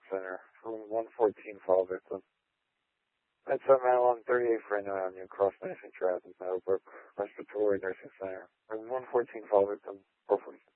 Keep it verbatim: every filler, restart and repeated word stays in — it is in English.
Center. Room one fourteen, fall victim. Bedside Mantle on thirty-eight Fresno Avenue, Cross Madison Drive, Meadowbrook Respiratory Nursing Center. Room one fourteen, fall victim, four forty-six.